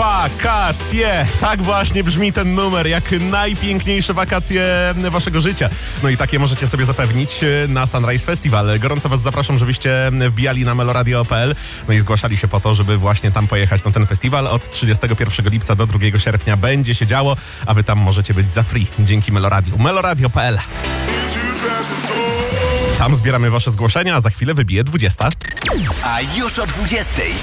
Wakacje! Tak właśnie brzmi ten numer, jak najpiękniejsze wakacje waszego życia. No i takie możecie sobie zapewnić na Sunrise Festival. Gorąco was zapraszam, żebyście wbijali na meloradio.pl, no i zgłaszali się po to, żeby właśnie tam pojechać na ten festiwal. Od 31 lipca do 2 sierpnia będzie się działo, a wy tam możecie być za free dzięki Meloradiu. meloradio.pl. Tam zbieramy wasze zgłoszenia, a za chwilę wybije 20. A już o 20